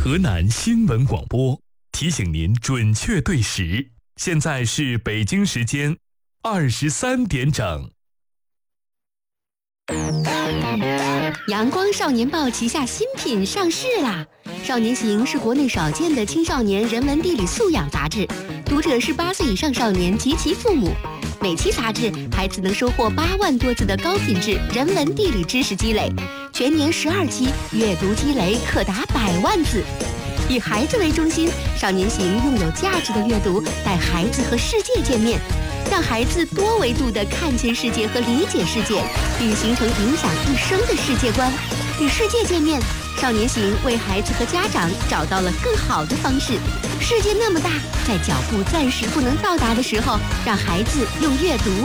河南新闻广播提醒您准确对时，现在是北京时间23点整。 阳光少年报旗下新品上市啦！少年行是国内少见的青少年人文地理素养杂志，读者是8岁以上少年及其父母。每期杂志，孩子能收获8万多字的高品质人文地理知识积累，全年12期，阅读积累可达100万字。以孩子为中心，少年行用有价值的阅读带孩子和世界见面，让孩子多维度地看见世界和理解世界，并形成影响一生的世界观。与世界见面，少年行为孩子和家长找到了更好的方式。世界那么大，在脚步暂时不能到达的时候，让孩子用阅读